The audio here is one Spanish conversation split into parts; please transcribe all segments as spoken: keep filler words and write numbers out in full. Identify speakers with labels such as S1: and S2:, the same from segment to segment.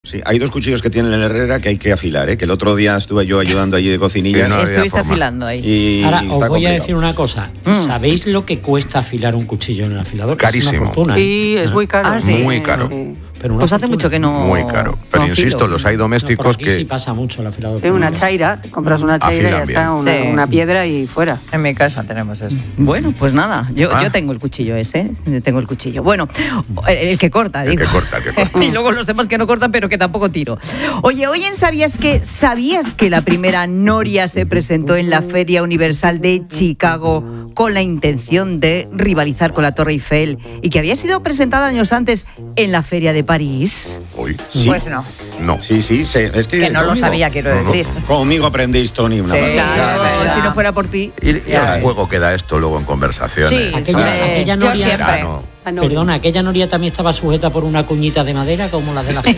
S1: Sí, hay dos cuchillos que tiene el Herrera que hay que afilar, ¿eh? Que el otro día estuve yo ayudando allí de cocinilla.
S2: No
S3: Estuviste afilando ahí.
S1: Y
S2: Ahora, os voy
S1: complicado.
S2: a decir una cosa. Mm. ¿Sabéis lo que cuesta afilar un cuchillo en el afilador?
S4: Carísimo.
S2: Es una fortuna.
S5: Sí, es muy caro.
S3: Ah, sí.
S4: Muy caro.
S5: Sí.
S2: Pero una
S3: Pues hace
S2: fortuna.
S3: mucho que no.
S4: Muy caro. Pero
S3: no
S4: insisto,
S3: afilo.
S4: los hay
S2: No, por
S4: domésticos
S2: aquí
S4: que...
S2: sí pasa mucho el afilador.
S5: Es una chaira, te compras una chaira y ya
S4: Afilan
S5: está, una,
S3: Sí.
S5: una piedra y fuera.
S6: En mi casa tenemos eso.
S3: Bueno, pues nada, yo,
S4: Ah.
S3: yo tengo el cuchillo ese, ¿eh? Tengo el cuchillo. Bueno, el, el que corta,
S4: El
S3: digo.
S4: que corta, el que corta.
S3: Y luego los demás que no cortan, pero que tampoco tiro. Oye, oye, ¿sabías que sabías que la primera noria se presentó en la Feria Universal de Chicago con la intención de rivalizar con la Torre Eiffel y que había sido presentada años antes en la Feria de París?
S4: Uy,
S1: Sí.
S6: Pues no.
S4: no.
S1: Sí, sí, sí, es que...
S6: Que no lo
S1: conmigo-
S6: sabía, quiero
S4: No, no.
S6: decir.
S1: Conmigo aprendéis, Tony, una
S6: Sí.
S1: barbaridad.
S3: Claro,
S6: verdad.
S3: si no fuera por ti.
S4: Y, y
S1: Ya
S4: el
S1: ves.
S4: juego queda esto luego en conversaciones.
S6: Sí,
S2: Aquella,
S6: hombre,
S2: aquella
S6: yo
S2: noria,
S6: siempre.
S4: Verano.
S5: Ah, no.
S2: Perdona, aquella noria también estaba sujeta por una cuñita de madera como la de la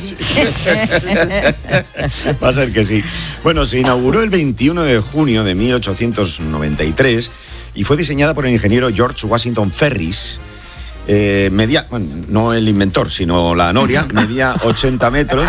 S2: feria.
S1: Va a ser que sí. Bueno, se inauguró el veintiuno de junio de mil ochocientos noventa y tres y fue diseñada por el ingeniero George Washington Ferris. Eh, media, bueno, no el inventor, sino la noria, medía ochenta metros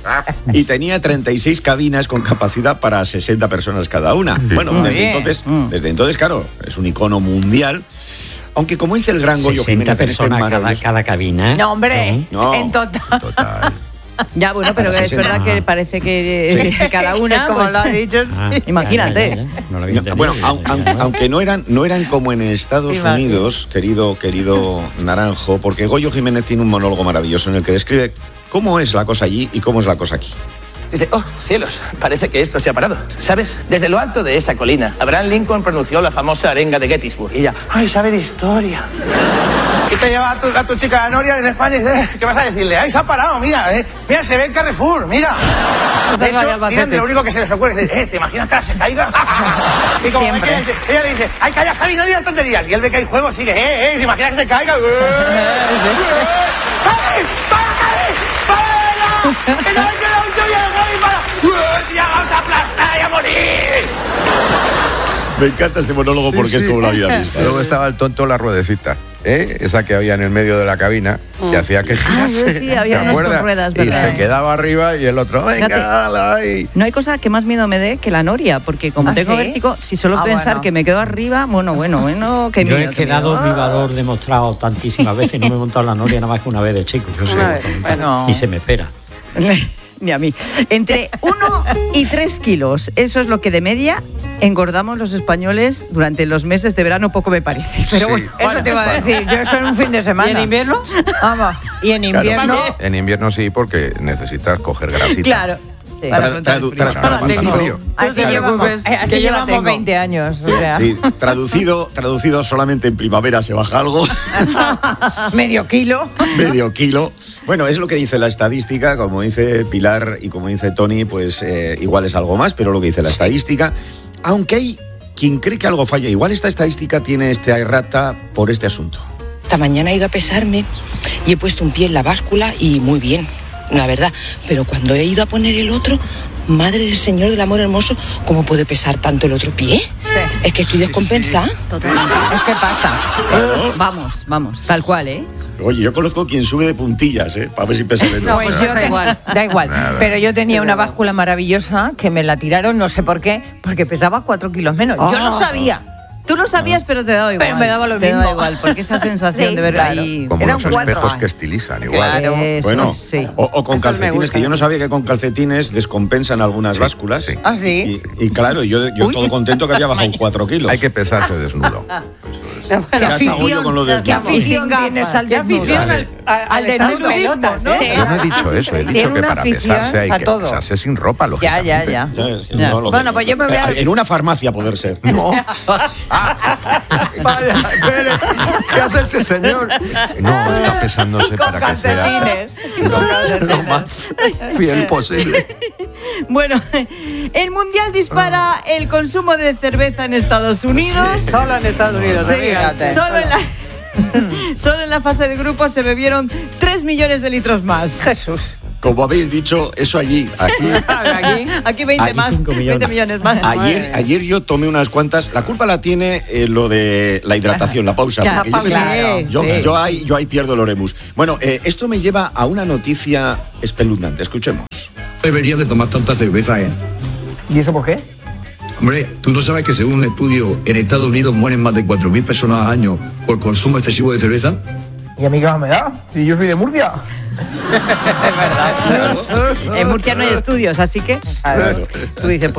S1: y tenía treinta y seis cabinas con capacidad para sesenta personas cada una. Bueno,
S6: Muy
S1: desde
S6: bien.
S1: entonces, desde entonces, claro, es un icono mundial. Aunque como dice el gran Goyo
S2: sesenta
S1: Jiménez en este
S2: personas cada,
S1: maravilloso-
S2: cada cabina. ¿eh?
S6: No, hombre,
S1: No.
S6: en total.
S4: Total.
S3: Ya, bueno, pero
S1: Ah,
S3: es
S1: sí,
S3: verdad
S2: sí.
S3: que parece que eh, cada una,
S6: Como
S3: pues,
S6: lo ha dicho, sí.
S2: Ah,
S3: Imagínate.
S2: ya, ya, ya. No lo había entendido.
S1: Bueno,
S2: Ya,
S1: au-
S2: ya,
S1: au-
S2: ya.
S1: aunque no eran, no eran como en Estados
S6: Imagino.
S1: Unidos, querido, querido Naranjo, porque Goyo Jiménez tiene un monólogo maravilloso en el que describe cómo es la cosa allí y cómo es la cosa aquí.
S7: Dice, oh, cielos, parece que esto se ha parado. ¿Sabes? Desde lo alto de esa colina, Abraham Lincoln pronunció la famosa arenga de Gettysburg. Y ella, ay, sabe de historia. ¿Qué te lleva a tu, a tu chica a Noria en España? Y dice, ¿qué vas a decirle? Ay, se ha parado, mira, eh. Mira, se ve el Carrefour, mira. De
S5: Venga, ya,
S7: hecho,
S5: Albacete.
S7: tiran de lo único que se les ocurre. Dice, eh, ¿te imaginas que ahora se caiga? Y como ve
S6: Siempre.
S7: que ella, dice- ella le dice, ay, calla, Javi, no digas tonterías. Y él ve que hay juego, sigue, eh, eh, ¿se imagina que se caiga? ¡Javi! ¡Para, Javi! ¡Para! ¡Que no hay que dar un choque, Javi, para! ¡Ya vamos a aplastar y a morir!
S1: Me encanta este monólogo porque
S4: Sí,
S1: es
S4: sí.
S1: como la vida misma.
S4: Luego estaba el tonto la ruedecita, ¿eh? Esa que había en el medio de la cabina, que hacía que girase.
S3: Ah, sí, sí, había
S4: ¿te
S3: unas con
S4: acuerdas?
S3: ruedas,
S4: Y
S3: ¿verdad?
S4: se quedaba arriba y el otro, venga,
S3: Fíjate.
S4: dale ahí.
S3: No hay cosa que más miedo me dé que la noria, porque como
S6: ¿Ah,
S3: tengo
S6: sí?
S3: vértigo, si solo
S6: Ah,
S3: pensar
S6: bueno.
S3: que me quedo arriba, bueno, bueno, bueno, qué
S2: Yo
S3: miedo.
S2: he
S3: qué
S2: quedado
S3: miedo.
S2: vivador demostrado tantísimas veces, no me he montado la noria nada más que una vez de chico.
S5: Una vez, bueno.
S2: Y se me espera.
S3: Ni a mí. Entre uno y tres kilos, eso es lo que de media engordamos los españoles durante los meses de verano, poco me parece. Pero
S4: Sí.
S3: bueno,
S6: Eso te iba a decir, yo eso en un fin de semana.
S5: ¿Y en invierno?
S6: Vamos, y en
S4: Claro,
S6: invierno...
S4: en invierno sí, porque necesitas coger grasita.
S3: claro.
S6: Sí.
S3: Para
S1: Tra-
S3: contar el
S1: tradu-
S3: frío.
S1: tra-
S4: Para no
S1: traducido-
S4: pasar frío.
S6: Así
S5: No te
S6: llevamos,
S5: preocupes,
S6: eh, así
S5: que yo la
S6: llevamos
S5: tengo.
S6: veinte años. O sea,
S1: Sí, traducido, traducido solamente en primavera se baja algo,
S6: medio kilo.
S1: medio kilo. Bueno, es lo que dice la estadística, como dice Pilar y como dice Tony, pues eh, igual es algo más, pero lo que dice la estadística, aunque hay quien cree que algo falla, igual esta estadística tiene esta errata por este asunto.
S8: Esta mañana he ido a pesarme y he puesto un pie en la báscula y muy bien, la verdad. Pero cuando he ido a poner el otro, madre del Señor del Amor Hermoso, ¿cómo puede pesar tanto el otro pie? Es que estoy descompensada.
S6: Es que pasa.
S3: Vamos, vamos, tal cual, ¿eh?
S1: Oye, yo conozco quien sube de puntillas, ¿eh? Para ver si pesa menos.
S5: No,
S6: Pues
S5: pues
S6: yo
S5: da
S6: te-
S5: igual.
S6: Da igual.
S4: Nada.
S6: Pero yo tenía una báscula maravillosa que me la tiraron, no sé por qué, porque pesaba cuatro kilos menos. Yo no sabía.
S3: Tú lo sabías, pero te daba igual.
S6: Pero me daba lo
S3: te
S6: mismo.
S3: daba igual, porque esa sensación
S6: Sí,
S3: de ver
S6: claro.
S3: ahí...
S4: Como
S6: Eran
S4: los
S6: cuatro.
S4: espejos que estilizan, igual.
S6: Claro.
S3: Eso
S1: Bueno,
S3: es, sí.
S1: o, o con
S5: Eso me
S1: calcetines,
S5: gusta.
S1: que yo no sabía que con calcetines descompensan algunas básculas.
S4: sí.
S6: ¿Ah, sí?
S1: Y, y claro, yo, yo todo contento que había bajado cuatro kilos.
S4: Hay que pesarse desnudo.
S1: Ya está Goyo con lo
S6: ¿Qué
S1: desnudo.
S6: afición
S3: Sin
S6: tienes
S3: gafas.
S6: al
S5: ¿Qué
S6: desnudo?
S5: afición al, al,
S6: Al
S5: estar
S6: desnudo.
S5: en pelotas, ¿no?
S6: Sí.
S4: Yo no he dicho eso, he
S6: Tiene
S4: dicho que
S6: una
S4: para
S6: afición
S4: pesarse hay
S6: a
S4: que
S6: todo.
S4: pesarse sin ropa,
S6: Ya,
S4: lógicamente.
S6: ya, ya.
S1: ¿Sabes? Que
S3: Ya.
S1: no lo-
S6: Bueno, pues yo me voy a-
S1: En una farmacia, poder ser.
S4: No. Vaya, espere, ¿qué hace ese señor? No, está pesándose
S6: Con
S4: para que sea
S6: calcetines. Con
S4: lo
S6: calcetines.
S4: más fiel posible.
S3: Bueno, el Mundial dispara el consumo de cerveza en Estados Unidos.
S5: Solo en Estados Unidos.
S3: Sí,
S5: amigas.
S3: solo en la... Solo en la fase de grupos se bebieron tres millones de litros más.
S6: Jesús.
S1: como habéis dicho, eso allí. Aquí,
S6: Aquí.
S3: Aquí veinte
S1: Aquí
S3: más,
S2: cinco millones.
S3: veinte millones más.
S1: ayer, ayer yo tomé unas cuantas. La culpa la tiene eh, lo de la hidratación, la pausa.
S3: Ya,
S1: porque yo, me-
S3: claro,
S1: yo,
S3: sí.
S1: yo ahí, yo ahí pierdo el oremus. Bueno, eh, esto me lleva a una noticia espeluznante. Escuchemos.
S9: Deberías de tomar tanta cerveza, ¿eh?
S10: ¿Y eso por qué?
S9: Hombre, tú no sabes que según un estudio en Estados Unidos mueren más de cuatro mil personas al año por consumo excesivo de cerveza.
S10: ¿Y a mí qué más me da? Si yo soy de Murcia.
S3: En Murcia no hay estudios, así que
S1: Claro.
S3: tú dices,